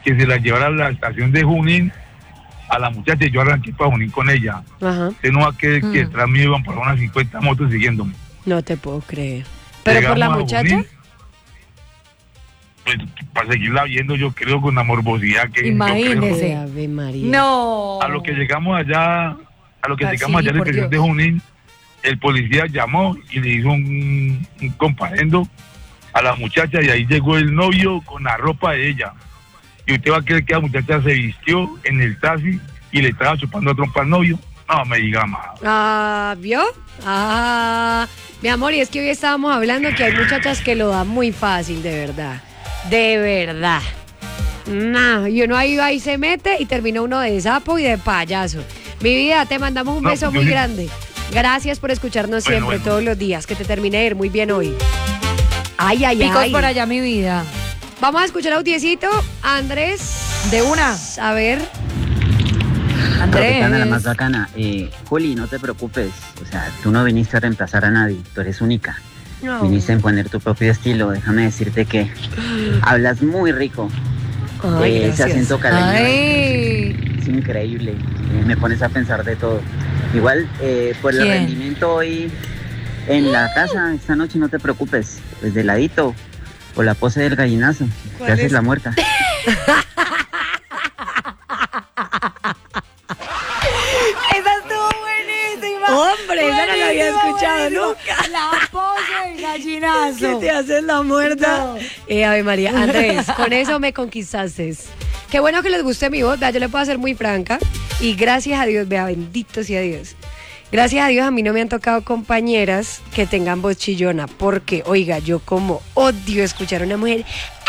que se la llevara a la estación de Junín a la muchacha y yo arranqué para Junín con ella. Ajá. Usted no va a que detrás mío iban por unas 50 motos siguiéndome. No te puedo creer. ¿Pero Llegamos por la a muchacha? Junín, pues para seguirla viendo, yo creo, con la morbosidad que Imagínese. Ave María. No. a lo que llegamos allá, a la Sí, estación por Dios. de Junín, el policía llamó y le hizo un comparendo a la muchacha y ahí llegó el novio con la ropa de ella. Y usted va a creer que la muchacha se vistió en el taxi y le estaba chupando a trompa al novio. No me diga más. Ah, ¿vio? Ah, mi amor, y es que hoy estábamos hablando que hay muchachas que lo dan muy fácil, de verdad. De verdad. No, y uno ahí se mete y termina uno de sapo y de payaso. Mi vida, te mandamos un No, beso yo muy sí. grande. Gracias por escucharnos siempre, todos los días. Que te termine de ir muy bien hoy. Ay, ay, Picos ay. por allá, mi vida. Vamos a escuchar audiecito. Andrés. De una. A ver. Tropicana, la Andrés. más bacana. Juli, no te preocupes. O sea, tú no viniste a reemplazar a nadie. Tú eres única. No. Viniste a imponer tu propio estilo. Déjame decirte que hablas muy rico. Ay, Ese gracias. acento caleño Ay. es increíble. Me pones a pensar de todo. Igual, por el ¿Quién? rendimiento hoy en la casa, esta noche no te preocupes. Pues de ladito. O la pose del gallinazo. Te ¿Cuál haces es? la muerta. Esa estuvo buenísima. Hombre, esa no la había escuchado nunca. La pose del Que gallinazo. te haces la muerta. No. Ave María, Andrés, con eso me conquistaste. Qué bueno que les guste mi voz, vea, yo le puedo ser muy franca. Y gracias a Dios, vea, bendito sea Dios. Gracias a Dios a mí no me han tocado compañeras que tengan voz chillona. Porque, oiga, yo como odio escuchar a una mujer.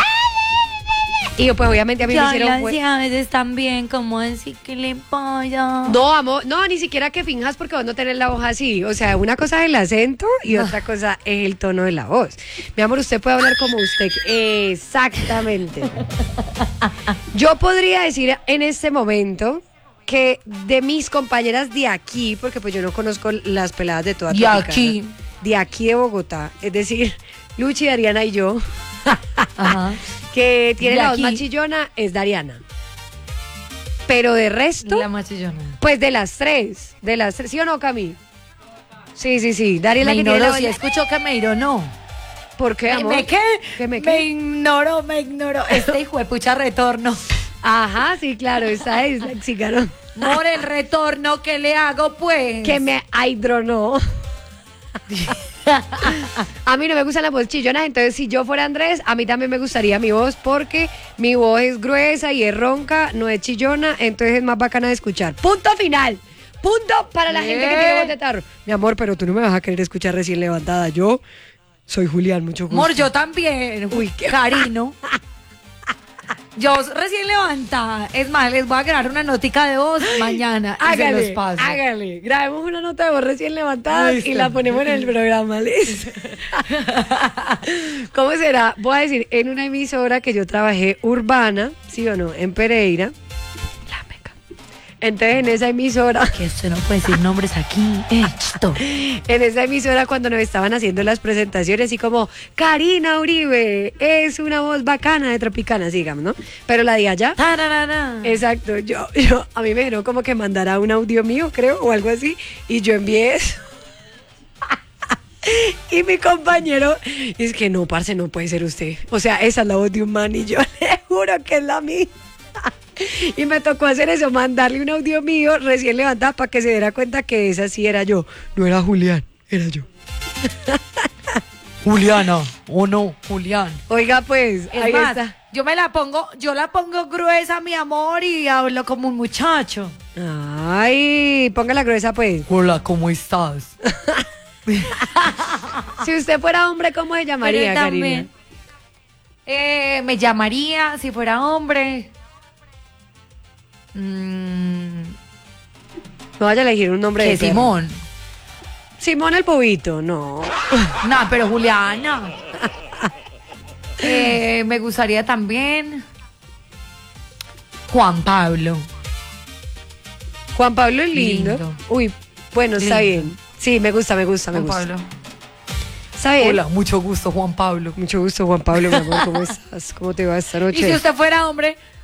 Y yo, pues obviamente a mí me hicieron. a veces también, como decir que le pasa. No, amor, no, ni siquiera que finjas porque vos no tenés la voz así. O sea, una cosa es el acento y otra cosa es el tono de la voz. Mi amor, usted puede hablar como usted. Exactamente. Yo podría decir en este momento que de mis compañeras de aquí, porque pues yo no conozco las peladas de toda De Tropicana, aquí. de aquí de Bogotá, es decir, Luchi, Dariana y yo, Ajá. que tiene De la voz aquí. más chillona, es Dariana. Pero de resto... La machillona. Pues de las tres, ¿sí o no, Cami? Sí, Daria es la Me que tiene la ignoró, si olla. escuchó que me no. ¿Por qué, amor? ¿Me qué? ¿Qué me Me qué? ignoró. Este hijo de pucha retorno. Ajá, sí, claro, esa es la exícaro. Por el retorno que le hago, pues. Que me aidronó. A mí no me gustan las voces chillonas, entonces si yo fuera Andrés, a mí también me gustaría mi voz porque mi voz es gruesa y es ronca, no es chillona, entonces es más bacana de escuchar. Punto final. Punto para la gente que tiene voz de tarro. Mi amor, pero tú no me vas a querer escuchar recién levantada. Yo soy Julián, mucho gusto. Amor, yo también. Uy, qué- Carino. Yo recién levantada. Es más, les voy a grabar una notica de voz mañana. Y se los paso. Hágale. Grabemos una nota de voz recién levantada Listo. y la ponemos en el programa, ¿listo? ¿Cómo será? Voy a decir, en una emisora que yo trabajé urbana, ¿sí o no? En Pereira. La Meca. Entonces, en esa emisora, Que usted no puede decir nombres aquí. Esto. en esa emisora cuando nos estaban haciendo las presentaciones y como, Karina Uribe es una voz bacana de Tropicana, así digamos, ¿no? Pero la de allá... Tararara. Exacto, a mí me dijeron como que mandara un audio mío, creo, o algo así, y yo envié eso. Y mi compañero, es que no, parce, no puede ser usted. O sea, esa es la voz de un man y yo le juro que es la mía. Y me tocó hacer eso, mandarle un audio mío recién levantada para que se diera cuenta que esa sí era yo. No era Julián, era yo. Juliana, o no, Julián. Oiga, pues, Es ahí más, está. yo la pongo gruesa, mi amor, y hablo como un muchacho. Ay, póngala gruesa, pues. Hola, ¿cómo estás? Si usted fuera hombre, ¿cómo se llamaría, Pero Karina? también, me llamaría, si fuera hombre. No vaya a elegir un nombre Que de perro. Simón. Simón el bobito, no. No, pero Juliana. Me gustaría también Juan Pablo. Juan Pablo es lindo. Lindo. Uy, bueno, está Lindo. bien. Sí, me gusta. Juan Pablo. Está bien. Hola, mucho gusto, Juan Pablo. Mucho gusto, Juan Pablo, mi amor. ¿Cómo estás? ¿Cómo te va esta Y noche? si usted fuera hombre,